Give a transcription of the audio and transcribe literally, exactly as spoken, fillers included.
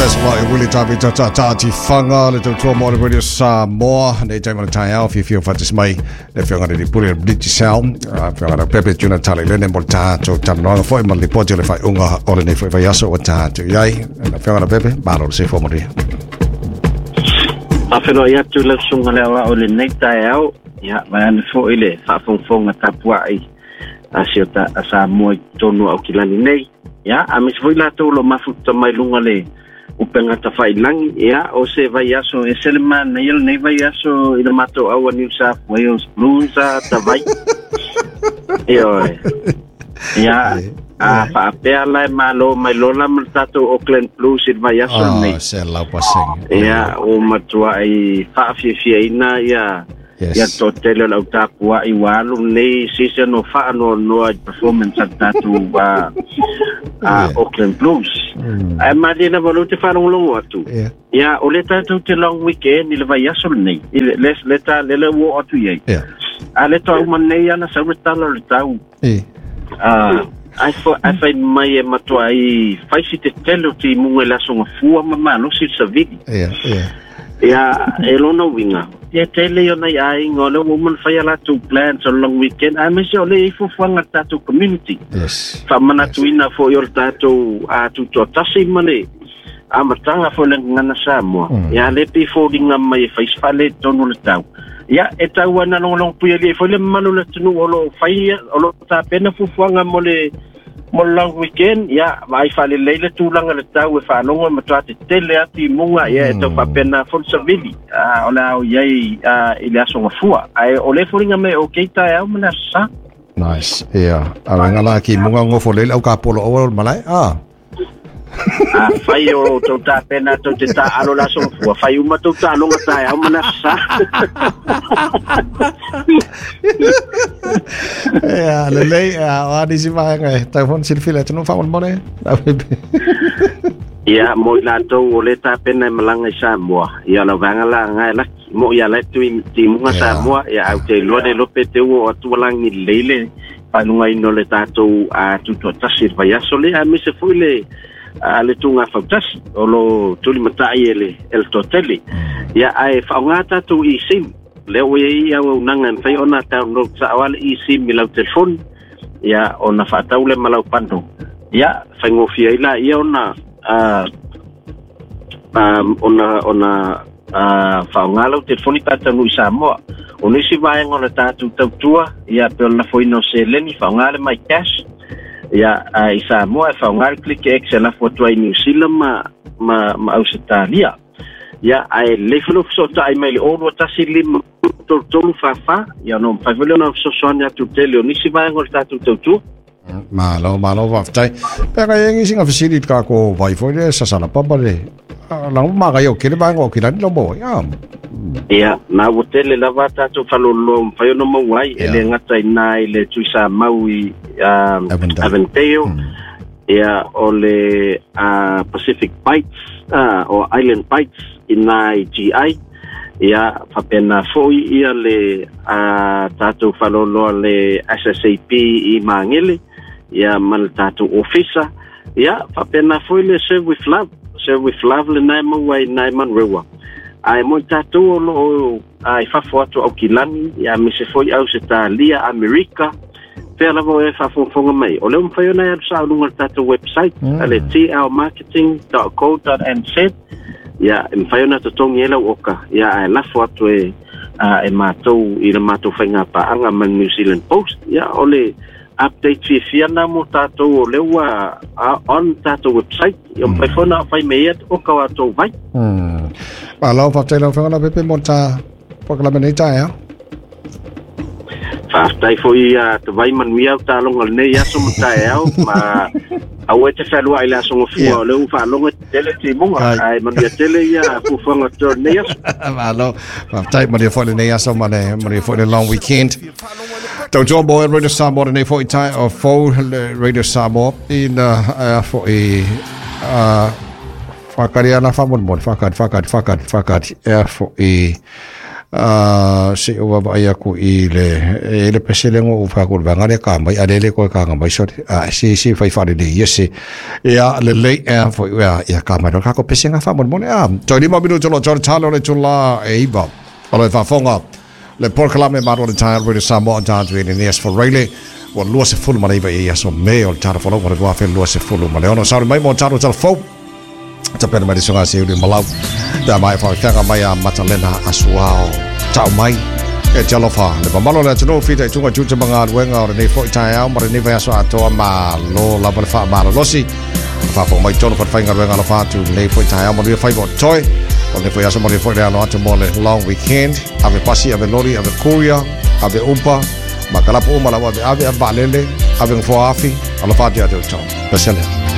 Yes, well, really tavi ta ta ta ti fanga le to mo le radio Samoa nei tai mana tai au fi fi fa tis mai le fi ngare di puri British Sound fi ngare pepe tuna tale le ne molta to tano foi ma le pote le fai unga ole nei foi yaso o ta tu yai na fi ngare pepe ba lo se fo mo ri a fe no ya tu le sunga le wa ole nei tai au ya ba na fo ile fa fon fon ta puai a siota a sa mo tonu au kilani nei ya a mis foi la to lo mafuta mai lunga le upenga ta fai langi ya o se vai aso e selman na il nei vai aso il mato au New South Wales Blues ta vai yo ya a fa pea la malo mai lola maltato Auckland Blues il vai aso nei se la passing ya o matua ai fa fi fi ina ya ya to tele la utapua i walu nei season no fa no no performance tatu wa a Auckland Blues ai madina volute fa no longo atu ya o leta tu te long weekend il va yaso nei les leta le wo atu ye a leta o manei ana sa retalo retau e ah ai fo ai fai mai e matua i fai si te tele ti mungela so fu mama no si sa vidi ya ya ya elona winga ya tele yo na ai ngolo woman fa yala to plan so long weekend I miss you le fo fanga tato community yes fa mana tuina fo yo tato a tu to tasi mane a matanga fo le ngana Samoa ya le pe fo dinga mai fa isfale tonu le tau ya eta wana long long pu le fo le manu le tunu olo fa ya olo ta pena fo fanga mo le mo long weekend ya vai fale leile tulanga le tau e fa longa matati tele ati munga ya to fa pena for savili a ona yai a ile aso ngafua ai ole foringa me o keita ya mana sa nice yeah aranga la ki munga ngofo leile au ka polo o malai ah a fai o to ta pena to te ta alo la so fu fai uma to ta longa ta ya mana sa ya le le a di si va ngai ta fon sil fila tu no fa mon mone ya mo la to o le ta pena malanga Samoa ya la vanga la ngai la mo ya la tu ti munga Samoa ya au te lo de lo pete o tu langi leile pa ngai no le ta to a tu to ta sir va ya sole a mi se fu le a le tunga fautas o lo tuli matai ele el toteli ya ai faungata tu i sim le o ia o nanga fai ona ta no sa wal i sim mi lau telefon ya ona fatau le malau pando ya fai ngofia ila ia ona a um ona ona a faungalo telefoni ta nu Samoa oni si vai ngona ta tu tua ya pe na foi no se leni faungale mai cash ya ai Samoa fa ngar click excel foto ai New Zealand ma ma ma Australia ya ai level of sort ai mai o rota silim to to fa fa ya no fa velo no so so nya tu tele ni si vai ngor ta tu tu tu malo malo va tai pe ka yengi singa facility ka ko vai foi sa sala pa ba le la ma ga yo ke le ba ngo ki la no bo ya ya na hotel la va ta tu fa lo lo fa yo no mo wai ele ngata nai le tu sa maui um Aventeo ya ole uh, Pacific Bites uh, or Island Bites in nai G I ya fa pena foi ia le uh, tatu fa lo lo le S S A P i mangele ya mal tatu officer ya fa pena foi le serve with love serve with love le nai mo wai nai man rewa ai mo tatu lo ai fa foto au kilani ya mi se foi au se talia America pela vo e fa fo fo mai o le um fa yo na sa lunga tatu website ale t l marketing dot co dot n z ya em fa yo na to tong yela oka ya ai la foto e a e mato i le mato fenga pa anga man New Zealand Post ya ole update fi fiana mo tatu o le wa on tatu website yo pa fona fa me et o ka to vai mm pa lo fa te lo fa na pepe monta po la menita ya Fastai foi a te vai man mia ta longa nei ya so mata ya ma au e te falu ai la so fu le u fa longa tele ti bunga ai man ya tele ya fu fanga to nei ya malo fastai man ya foi nei ya so man man ya foi long weekend to John Boy Radio Samoa nei foi tai of fo Radio Samoa in uh foi uh fakariana fa mon mon fakat fakat fakat fakat ya foi ah se o va ia ku ile ele pesele ngo fa ku banga le ka mai ale le ko ka nga mai so ah si si fai fa de yesi ya le le e fo ya ya ka mai ka ko pesinga fa mon mon ah jori ma binu jolo jor chalo le chula e ba ole fa fonga le por kalame ma ro de time with Samoa dance with in yes for really o lua se fulu ma leva ia so me o tara folo mo lua fe lua se fulu ma le ono sa mai mo taro tara fo ta pena mai songa se uri malau da mai fa ka mai a matalena asuao tau mai e jalo fa le malo le tino fita tunga juja manga wenga o nei fo tai au ma nei va so ato ma lo la fa ma lo si fa fo mai tono fa fainga wenga la fa tu nei fo tai au ma le fa bo toy o le fo ya so mo le fo le no ato mo le long weekend ave pasi ave lori ave kuria ave umpa makala po mala wa ave balele ave fo afi ala fa dia de to pesele